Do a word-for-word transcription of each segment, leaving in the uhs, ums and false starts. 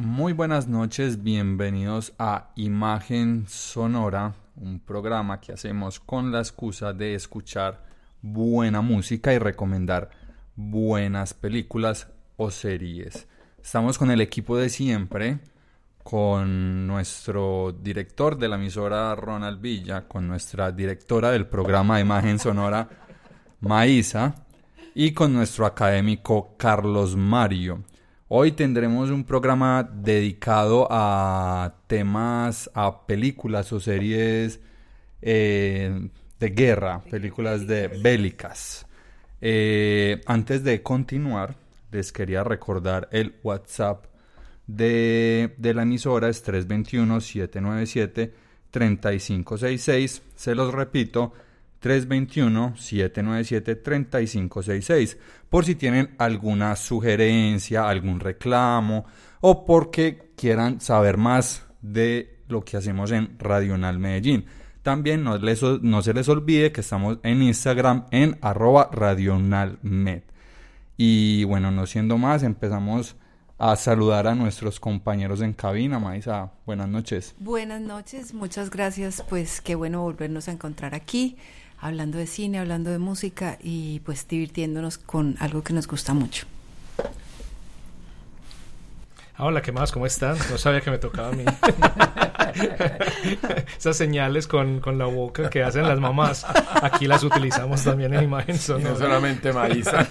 Muy buenas noches, bienvenidos a Imagen Sonora, un programa que hacemos con la excusa de escuchar buena música y recomendar buenas películas o series. Estamos con el equipo de siempre, con nuestro director de la emisora Ronald Villa, con nuestra directora del programa de Imagen Sonora Maísa y con nuestro académico Carlos Mario. Hoy tendremos un programa dedicado a temas, a películas o series eh, de guerra, películas de bélicas. Eh, antes de continuar, les quería recordar el WhatsApp de, de la emisora, es tres dos uno, siete nueve siete, tres cinco seis seis. Se los repito, tres dos uno, siete nueve siete, tres cinco seis seis, por si tienen alguna sugerencia, algún reclamo o porque quieran saber más de lo que hacemos en Radional Medellín. También no, les, no se les olvide que estamos en Instagram en arroba radionalmed. Y bueno, no siendo más, empezamos a saludar a nuestros compañeros en cabina. Maísa, buenas noches. Buenas noches, muchas gracias, pues qué bueno volvernos a encontrar aquí, hablando de cine, hablando de música y pues divirtiéndonos con algo que nos gusta mucho. Hola, ¿qué más? ¿Cómo están? No sabía que me tocaba a mí. Esas señales con, con la boca que hacen las mamás, aquí las utilizamos también en Imagen Sonora. No solamente Maísa.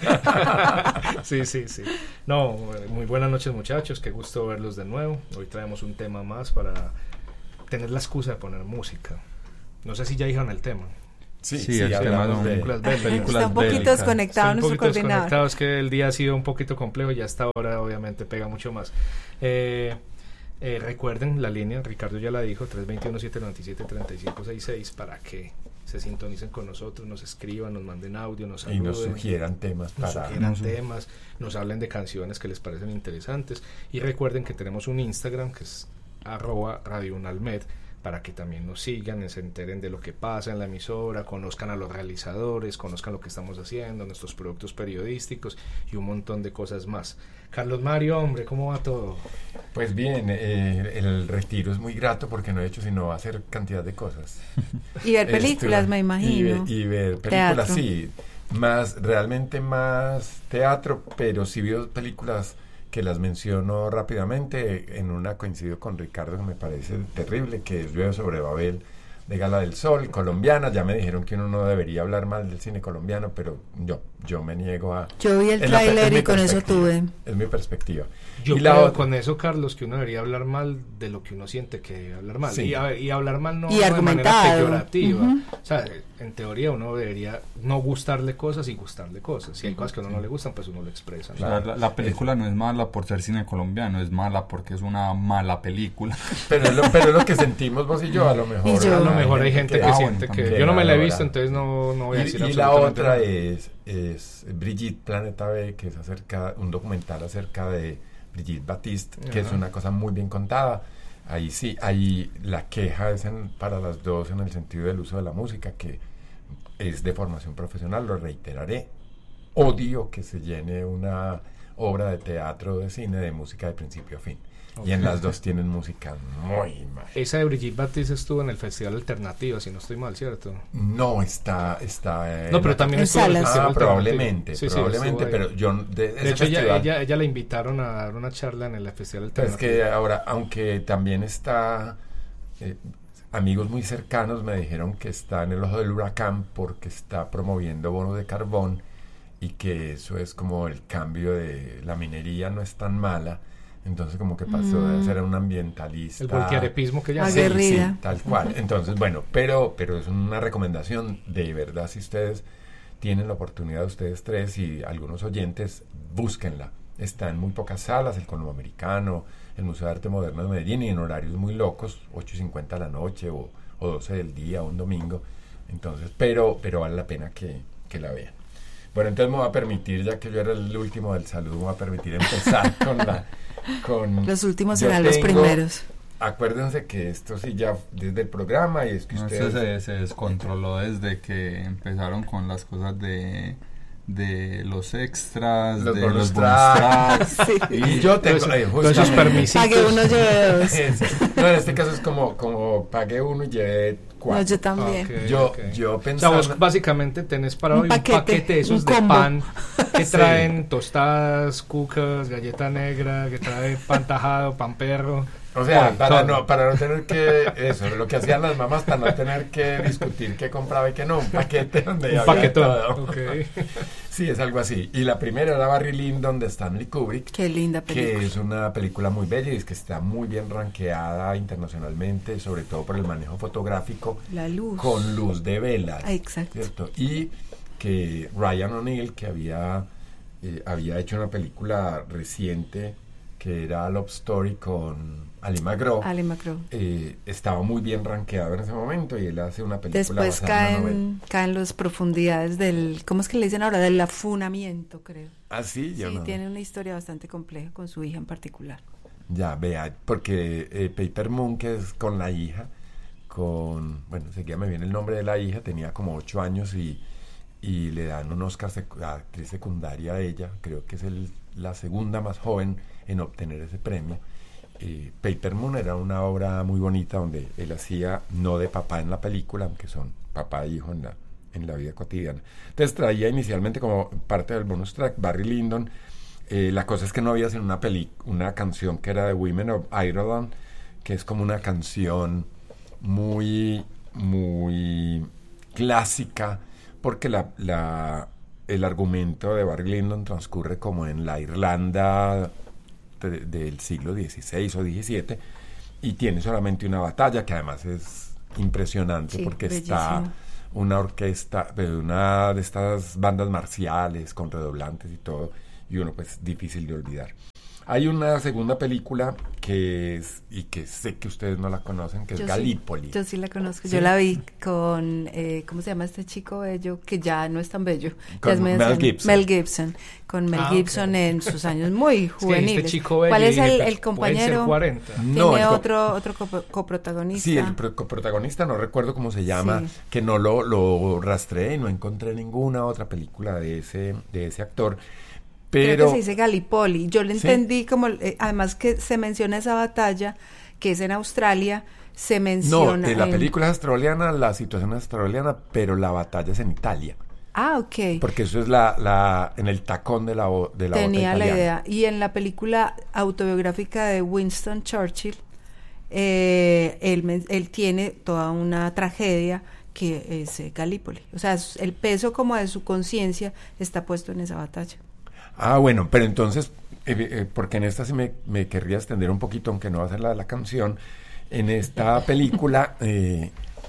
Sí, sí, sí. No, muy buenas noches, muchachos, qué gusto verlos de nuevo. Hoy traemos un tema más para tener la excusa de poner música. No sé si ya dijeron el tema. Sí, sí, sí, el tema de películas bélicas. Está un poquito desconectado nuestro coordinador. Desconectado, es que el día ha sido un poquito complejo y hasta ahora obviamente pega mucho más. Eh, eh, recuerden la línea, Ricardo ya la dijo, tres dos uno, siete nueve siete, tres cinco seis seis, para que se sintonicen con nosotros, nos escriban, nos manden audio, nos saluden. Y nos sugieran temas. Nos para... sugieran nos... temas, nos hablen de canciones que les parecen interesantes. Y recuerden que tenemos un Instagram que es arroba radionalmed, para que también nos sigan, se enteren de lo que pasa en la emisora, conozcan a los realizadores, conozcan lo que estamos haciendo, nuestros productos periodísticos y un montón de cosas más. Carlos Mario, hombre, ¿cómo va todo? Pues bien, eh, el retiro es muy grato porque no he hecho sino hacer cantidad de cosas. Y ver películas, Esto, me imagino. Y, y ver películas, teatro. Sí, más, realmente más teatro, pero sí veo películas que las menciono rápidamente. En una coincido con Ricardo que me parece terrible, que es Llueve sobre Babel, de Gala del Sol, colombiana. Ya me dijeron que uno no debería hablar mal del cine colombiano, pero yo yo me niego a... Yo vi el tráiler y con eso tuve. Es mi perspectiva. Yo y creo la otra, con eso, Carlos, que uno debería hablar mal de lo que uno siente que debe hablar mal. Sí. Y, a, y hablar mal no, y no de manera peyorativa. Uh-huh. O sea, en teoría uno debería no gustarle cosas y gustarle cosas. Si hay cosas que a uno no le gustan, pues uno lo expresa, ¿no? Claro, la, la película no es mala por ser cine colombiano, es mala porque es una mala película. Pero es lo, pero es lo que sentimos vos y yo, a lo mejor. Yo, a lo mejor hay gente que, que ah, siente bueno, que... Yo no me la he visto, entonces no, no voy a decir y, y la otra nada. es, es Brigitte Planeta B, que es acerca un documental acerca de Brigitte Baptiste, que uh-huh. es una cosa muy bien contada. Ahí sí, ahí la queja es en, para las dos en el sentido del uso de la música, que es de formación profesional, lo reiteraré. Odio que se llene una obra de teatro o de cine de música de principio a fin. Okay. Y en las dos tienen música muy mal. Esa de Brigitte Baptiste estuvo en el Festival Alternativo, si no estoy mal, ¿cierto? No, está... está no, pero también estuvo en el Festival ah, probablemente, sí, probablemente, sí, pero yo... De, de hecho, ella, ella, ella la invitaron a dar una charla en el Festival Alternativo. Es que ahora, aunque también está... Eh, amigos muy cercanos me dijeron que está en el ojo del huracán porque está promoviendo bonos de carbón y que eso es como el cambio de... La minería no es tan mala. Entonces como que pasó mm. de ser un ambientalista, el volquiarepismo que ya sí, sí, tal cual. Entonces bueno, pero pero es una recomendación de verdad, si ustedes tienen la oportunidad, ustedes tres y algunos oyentes, búsquenla. Está en muy pocas salas, el Colomboamericano, el Museo de Arte Moderno de Medellín, y en horarios muy locos, ocho y cincuenta de la noche o, o doce del día, o un domingo. Entonces, pero pero vale la pena que, que la vean. Bueno, entonces me voy a permitir, ya que yo era el último del saludo, me voy a permitir empezar con la... Con, los últimos serán los primeros. Acuérdense que esto sí ya desde el programa, y es que no, ustedes... se, se descontroló desde que empezaron con las cosas de de los extras, Los de bonus los bonus tracks. tracks. Sí. Y yo tengo Todos eh, todos esos justamente- permisitos. Pague uno, lleve dos. Es- no, en este caso es como, como pagué uno y llevé cuatro. No, yo también. Ok, Yo, ok. yo O sea, pensaba... vos básicamente tenés para Un hoy paquete, un paquete de esos un de combo. pan que Sí. traen tostadas, cucas, galleta negra, que trae pan tajado, pan perro. O sea, Hoy, para todo. no, para no tener que, eso, lo que hacían las mamás, para no tener que discutir qué compraba y qué no, un paquete donde Un había paquetón. todo. Ok. Sí, es algo así. Y la primera era Barry Lyndon de Stanley Kubrick, Qué linda película. que es una película muy bella y es que está muy bien rankeada internacionalmente, sobre todo por el manejo fotográfico, La luz. con luz de velas. Ah, exacto. ¿Cierto? Y que Ryan O'Neal, que había, eh, había hecho una película reciente que era Love Story con Ali McGraw, Ale Macro. eh, estaba muy bien rankeado en ese momento y él hace una película Después basada en una novela. caen, caen las profundidades del, ¿cómo es que le dicen ahora? Del afunamiento, creo. Ah, sí, yo Sí, no. tiene una historia bastante compleja con su hija en particular. Ya, vea, porque eh, Paper Moon, que es con la hija, con, bueno, seguía me viene el nombre de la hija, tenía como ocho años y, y le dan un Oscar sec- a actriz secundaria a ella, creo que es el, la segunda más joven en obtener ese premio. Eh, Paper Moon era una obra muy bonita donde él hacía, no de papá en la película, aunque son papá e hijo en la, en la vida cotidiana. Entonces traía inicialmente como parte del bonus track Barry Lyndon. Eh, la cosa es que no había sino una peli una canción que era de Women of Ireland, que es como una canción muy muy clásica, porque la, la el argumento de Barry Lyndon transcurre como en la Irlanda de, del siglo dieciséis o diecisiete y tiene solamente una batalla que además es impresionante, Sí, porque bellísimo. está una orquesta, pero una de estas bandas marciales con redoblantes y todo, y uno pues difícil de olvidar. Hay una segunda película que es, y que sé que ustedes no la conocen, que es Yo sí, Gallipoli. yo sí la conozco. ¿Sí? Yo la vi con, eh, ¿cómo se llama este chico bello? Que ya no es tan bello. Con Ya es medio Mel anciano. Gibson. Mel Gibson. Con Mel Ah, Gibson ok. en sus años muy Es que juveniles. este chico bello ¿Cuál es dije, el, pero el pueden ser compañero? cuarenta. No, Tiene el co- otro, otro copo- coprotagonista. Sí, el pro- coprotagonista, no recuerdo cómo se llama, Sí. que no lo, lo rastreé y no encontré ninguna otra película de ese, de ese actor. Creo Pero que se dice Gallipoli. Yo le ¿Sí? entendí como, eh, además que se menciona esa batalla, que es en Australia, se no, menciona. eh, la en- película es australiana, la situación es australiana, pero la batalla es en Italia. Ah, ok. Porque eso es la, la en el tacón de la, bo- de la bota Tenía la italiana. idea. Y en la película autobiográfica de Winston Churchill, eh, él, men- él tiene toda una tragedia que es eh, Gallipoli. O sea, es- el peso como de su conciencia está puesto en esa batalla. Ah, bueno, pero entonces, eh, eh, porque en esta sí me, me querría extender un poquito, aunque no va a ser la de la canción. En esta película eh,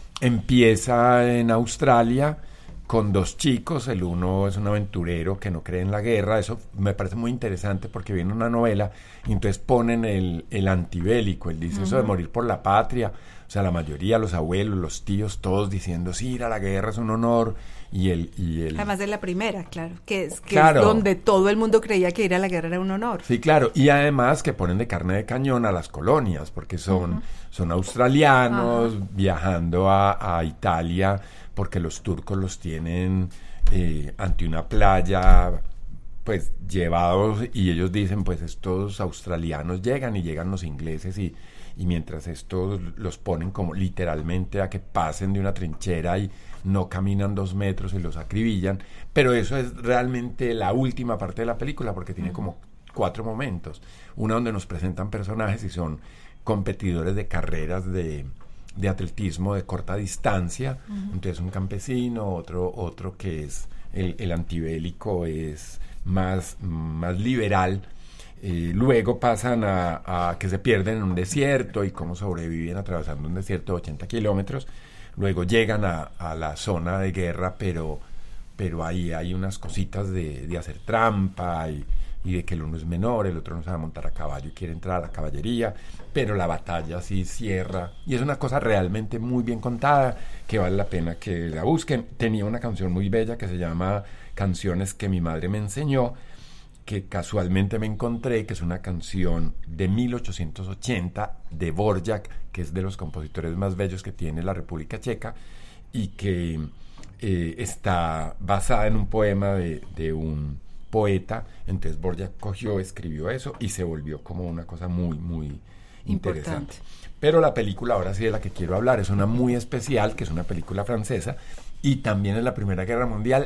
empieza en Australia con dos chicos, el uno es un aventurero que no cree en la guerra, eso me parece muy interesante porque viene una novela y entonces ponen el, el antibélico, él dice eso de morir por la patria, o sea, la mayoría, los abuelos, los tíos, todos diciendo, sí, ir a la guerra es un honor, y el... Y el Además de la primera, claro, que es, que Claro. es donde todo el mundo creía que ir a la guerra era un honor. Sí, claro, y además que ponen de carne de cañón a las colonias, porque son, son australianos Ajá. viajando a, a Italia, porque los turcos los tienen eh, ante una playa, pues llevados, y ellos dicen, pues estos australianos llegan y llegan los ingleses, y, y mientras estos los ponen como literalmente a que pasen de una trinchera y no caminan dos metros y los acribillan, pero eso es realmente la última parte de la película porque tiene como cuatro momentos, una donde nos presentan personajes y son competidores de carreras de, de atletismo de corta distancia, uh-huh. Entonces un campesino, otro, otro que es el, el antibélico es más, más liberal. Eh, luego pasan a, a que se pierden en un desierto y cómo sobreviven atravesando un desierto de ochenta kilómetros. Luego llegan a, a la zona de guerra, pero, pero ahí hay unas cositas de, de hacer trampa y, y de que el uno es menor, el otro no sabe montar a caballo y quiere entrar a la caballería, pero la batalla sí cierra. Y es una cosa realmente muy bien contada, que vale la pena que la busquen. Tenía una canción muy bella que se llama Canciones que mi madre me enseñó, que casualmente me encontré, que es una canción de mil ochocientos ochenta de Dvořák, que es de los compositores más bellos que tiene la República Checa, y que eh, está basada en un poema de, de un poeta. Entonces Borgia cogió, escribió eso y se volvió como una cosa muy, muy interesante. Importante. Pero la película, ahora sí de la que quiero hablar, es una muy especial, que es una película francesa, y también en la Primera Guerra Mundial.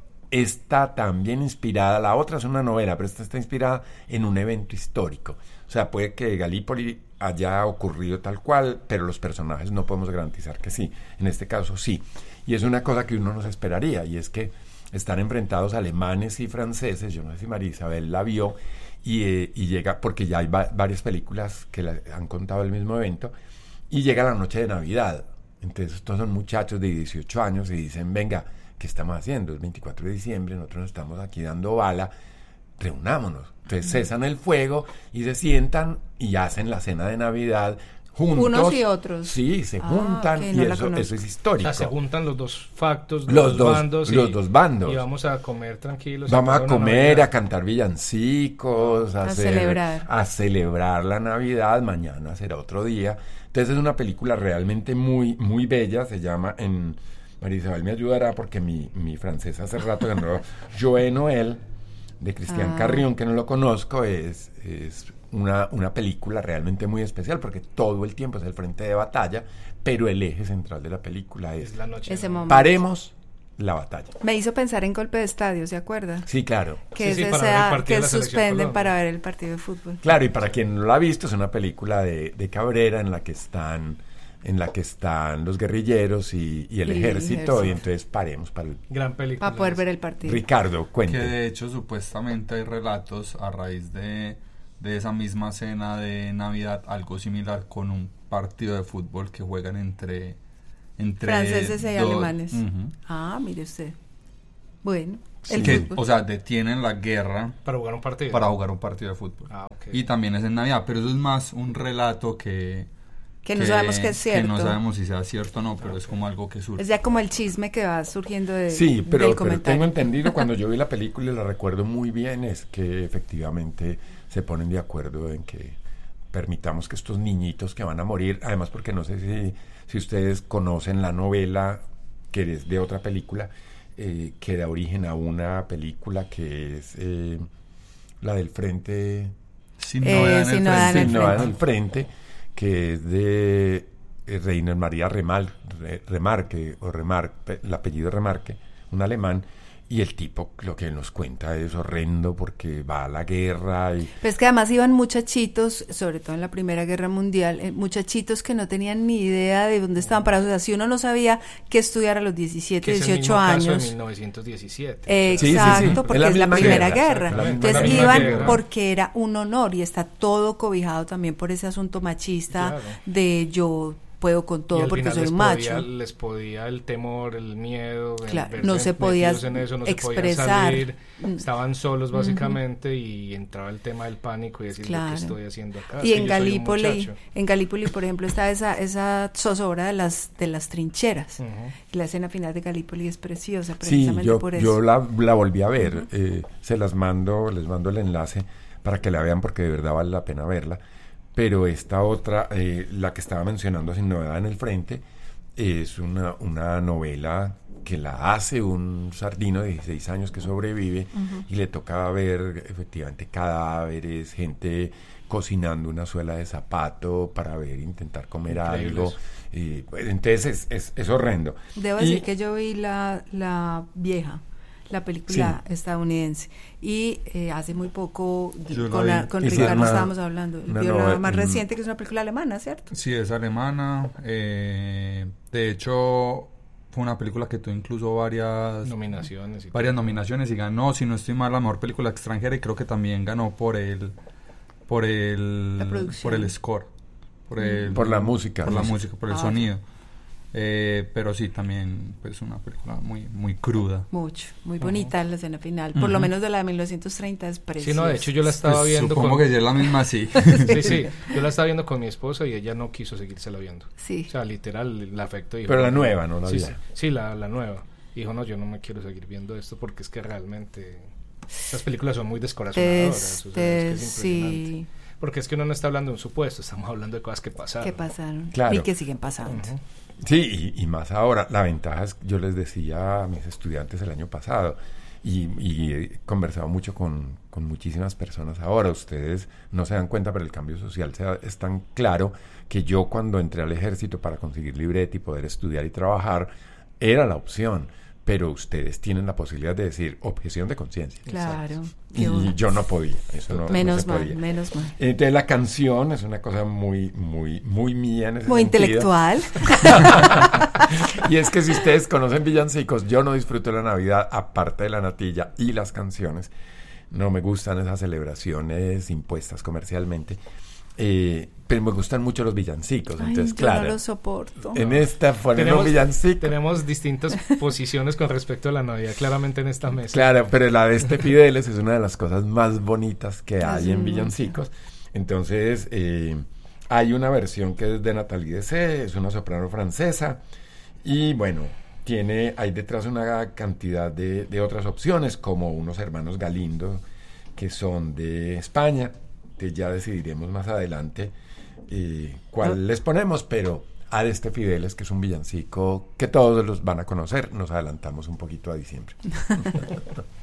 Está también inspirada, la otra es una novela, pero esta está inspirada en un evento histórico. O sea, puede que Galípoli haya ocurrido tal cual, pero los personajes no podemos garantizar que sí. En este caso sí. Y es una cosa que uno no se esperaría, y es que están enfrentados alemanes y franceses. Yo no sé si María Isabel la vio, y, eh, y llega, porque ya hay va- varias películas que la, han contado el mismo evento, y llega la noche de Navidad. Entonces estos son muchachos de dieciocho años y dicen, venga, ¿qué estamos haciendo? Es veinticuatro de diciembre, nosotros nos estamos aquí dando bala, reunámonos. Entonces cesan el fuego y se sientan y hacen la cena de Navidad juntos. Unos y otros. Sí, se ah, juntan, okay, y no eso, eso es histórico. O sea, se juntan los dos factos, los, los dos, dos bandos. Los y, dos bandos. Y vamos a comer tranquilos. Vamos a comer, Navidad. a cantar villancicos, a, a hacer, celebrar. a celebrar la Navidad. Mañana será otro día. Entonces es una película realmente muy, muy bella. Se llama, en María Isabel me ayudará porque mi, mi francés hace rato ganó Joël Noël, de Cristian ah. Carrión, que no lo conozco. Es, es una, una película realmente muy especial porque todo el tiempo es el frente de batalla, pero el eje central de la película es, es la noche. Ese momento. Paremos la batalla. Me hizo pensar en Golpe de Estadio, ¿se acuerda? Sí, claro. Que sí, es sí, esa, que suspenden para ver el partido de fútbol. Claro, y para quien no lo ha visto, es una película de, de Cabrera en la que están en la que están los guerrilleros y, y el y ejército, ejército, y entonces paremos para el, gran película para poder ver el partido. Ricardo, cuente. Que de hecho supuestamente hay relatos a raíz de, de esa misma cena de Navidad, algo similar con un partido de fútbol que juegan entre entre franceses y dos, alemanes. Uh-huh. Ah, mire usted. Bueno, sí, que, o sea, detienen la guerra para jugar un partido. Para jugar un partido de fútbol. Ah, okay. Y también es en Navidad, pero eso es más un relato que que no que, sabemos que es cierto. Que no sabemos si sea cierto o no, pero okay. es como algo que surge. Es ya como el chisme que va surgiendo de, sí, pero, del pero tengo entendido, cuando yo vi la película y la recuerdo muy bien, es que efectivamente se ponen de acuerdo en que permitamos que estos niñitos que van a morir, además porque no sé si, si ustedes conocen la novela, que es de otra película, eh, que da origen a una película que es eh, la del Frente... Sin novedad eh, en, en, en el frente, que es de eh, Reina María Remal, Re, Remarque, o Remarque, el apellido Remarque, un alemán, y el tipo lo que nos cuenta es horrendo porque va a la guerra. Y pues que además iban muchachitos, sobre todo en la Primera Guerra Mundial, eh, muchachitos que no tenían ni idea de dónde estaban parados. O sea, si uno no sabía qué estudiar a los diecisiete, dieciocho años. Caso de mil novecientos diecisiete. Eh, exacto, sí, sí, sí. porque es la, es la Primera Guerra. guerra. Entonces iban guerra. Porque era un honor y está todo cobijado también por ese asunto machista claro. de yo puedo con todo porque soy un macho. Podía, les podía el temor, el miedo, claro, no se podía en eso, no expresar. Se salir, estaban solos básicamente uh-huh. y entraba el tema del pánico y decir claro. ¿qué estoy haciendo acá? Y en Galípoli, en Galípoli, por ejemplo, está esa esa zozobra de las de las trincheras. Uh-huh. La escena final de Galípoli es preciosa precisamente sí, yo, por eso. yo la, la volví a ver, uh-huh. eh, se las mando, les mando el enlace para que la vean porque de verdad vale la pena verla. Pero esta otra, eh, la que estaba mencionando, Sin Novedad en el Frente, es una, una novela que la hace un sardino de dieciséis años que sobrevive uh-huh. y le toca ver efectivamente cadáveres, gente cocinando una suela de zapato para ver, intentar comer Increíbles. algo. Y, pues, entonces es, es, es horrendo. Debo y, decir que yo vi la, la vieja. La película sí. estadounidense y eh, hace muy poco con, la, con Ricardo una, estábamos hablando vio no, la más mm, reciente que es una película alemana, ¿cierto? Sí, es alemana, eh, de hecho fue una película que tuvo incluso varias nominaciones y varias todo. nominaciones y ganó, si no estoy mal, la mejor película extranjera, y creo que también ganó por el por el por el score, por el por la música, por la música. música, por el ah, sonido. Eh, pero sí, también pues una película muy muy cruda, mucho, muy bonita uh-huh. la escena final, por uh-huh. lo menos de la de mil novecientos treinta es preciosa. Sí, no, de hecho yo la estaba pues viendo supongo con... que ya es la misma, sí. sí, sí, yo la estaba viendo con mi esposa y ella no quiso seguírsela viendo. Sí. O sea, literal, la afectó. Dijo, pero la nueva, ¿no? La sí, sí, sí, la, la nueva. Dijo, no, yo no me quiero seguir viendo esto porque es que realmente las películas son muy descorazonadoras. Es, o sea, es que es sí. porque es que uno no está hablando de un supuesto, estamos hablando de cosas que pasaron. Que pasaron Claro. y que siguen pasando. Uh-huh. Sí, y, y más ahora, la ventaja es, yo les decía a mis estudiantes el año pasado, y, y he conversado mucho con, con muchísimas personas ahora, ustedes no se dan cuenta, pero el cambio social se da, es tan claro que yo cuando entré al ejército para conseguir libreta y poder estudiar y trabajar, era la opción, pero ustedes tienen la posibilidad de decir objeción de conciencia. Claro. Y bueno. yo no podía, eso no, menos no se mal, podía. menos mal. Entonces la canción es una cosa muy, muy, muy mía en ese Muy sentido. intelectual. Y es que si ustedes conocen villancicos, yo no disfruto la Navidad aparte de la natilla y las canciones. No me gustan esas celebraciones impuestas comercialmente. Eh, pero me gustan mucho los villancicos. Ay, Entonces, yo claro, no lo soporto. en esta ponen un Tenemos, villancico. tenemos distintas posiciones con respecto a la Navidad, claramente en esta mesa. Claro, pero la de este Fideles es una de las cosas más bonitas que hay Sí, en villancicos. Entonces, eh, hay una versión que es de Nathalie Dessay, es una soprano francesa, y bueno, tiene, hay detrás una cantidad de, de otras opciones, como unos hermanos Galindo, que son de España, que ya decidiremos más adelante eh, cuál les ponemos, pero a este Fideles, que es un villancico que todos los van a conocer, nos adelantamos un poquito a diciembre.